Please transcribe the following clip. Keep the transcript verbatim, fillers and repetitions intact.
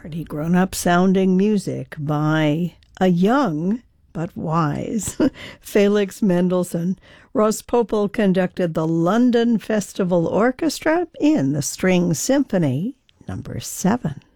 Pretty grown-up sounding music by a young but wise Felix Mendelssohn. Ross Popel conducted the London Festival Orchestra in the String Symphony number seven.